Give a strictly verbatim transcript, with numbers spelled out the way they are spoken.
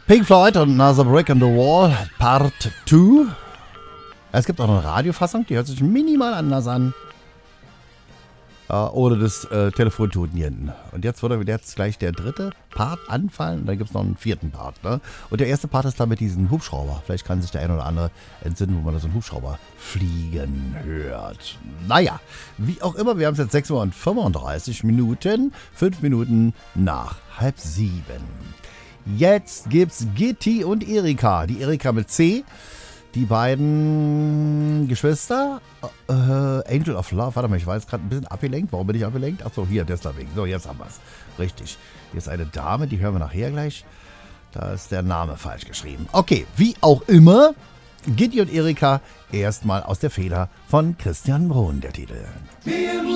Pink Floyd und Another Brick in the Wall, Part zwei. Es gibt auch eine Radiofassung, die hört sich minimal anders an. Äh, ohne das äh, Telefontoten hier hinten. Und jetzt würde jetzt gleich der dritte Part anfallen und dann gibt es noch einen vierten Part. Ne? Und der erste Part ist dann mit diesem Hubschrauber. Vielleicht kann sich der ein oder andere entsinnen, wo man da so einen Hubschrauber fliegen hört. Naja, wie auch immer, wir haben es jetzt sechs Uhr und fünfunddreißig Minuten, fünf Minuten nach halb sieben. Jetzt gibt's Gitti und Erika. Die Erika mit C. Die beiden Geschwister. Äh, Angel of Love. Warte mal, ich war jetzt gerade ein bisschen abgelenkt. Warum bin ich abgelenkt? Achso, hier, deswegen. So, jetzt haben wir es. Richtig. Hier ist eine Dame, die hören wir nachher gleich. Da ist der Name falsch geschrieben. Okay, wie auch immer. Gitti und Erika erstmal aus der Feder von Christian Brun, der Titel.